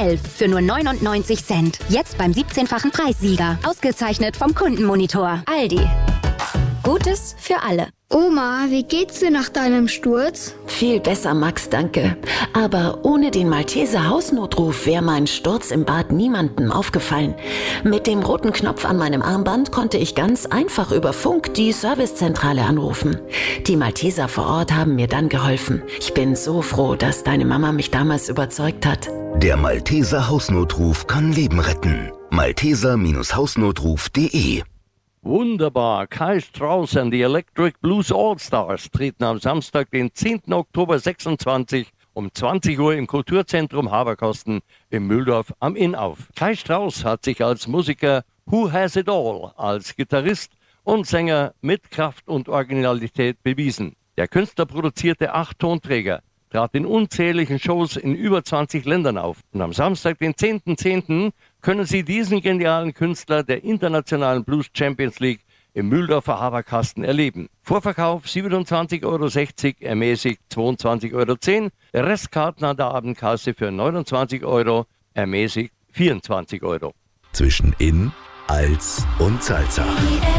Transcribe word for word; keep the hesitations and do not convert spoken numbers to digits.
elf für nur neunundneunzig Cent. Jetzt beim siebzehnfachen Preissieger. Ausgezeichnet vom Kundenmonitor. Aldi. Gutes für alle. Oma, wie geht's dir nach deinem Sturz? Viel besser, Max, danke. Aber ohne den Malteser Hausnotruf wäre mein Sturz im Bad niemandem aufgefallen. Mit dem roten Knopf an meinem Armband konnte ich ganz einfach über Funk die Servicezentrale anrufen. Die Malteser vor Ort haben mir dann geholfen. Ich bin so froh, dass deine Mama mich damals überzeugt hat. Der Malteser Hausnotruf kann Leben retten. malteser Hausnotruf punkt de Wunderbar. Kai Strauss and the Electric Blues All-Stars treten am Samstag, den zehnten Oktober sechsundzwanzig um zwanzig Uhr im Kulturzentrum Haberkosten in Mühldorf am Inn auf. Kai Strauss hat sich als Musiker Who Has It All, als Gitarrist und Sänger mit Kraft und Originalität bewiesen. Der Künstler produzierte acht Tonträger, trat in unzähligen Shows in über zwanzig Ländern auf. Und am Samstag, den zehnten zehnten können Sie diesen genialen Künstler der internationalen Blues Champions League im Mühldorfer Haberkasten erleben. Vorverkauf siebenundzwanzig Euro sechzig, ermäßigt zweiundzwanzig Euro zehn, der Restkarten an der Abendkasse für neunundzwanzig Euro, ermäßigt vierundzwanzig Euro. Zwischen In, Als und Salsa.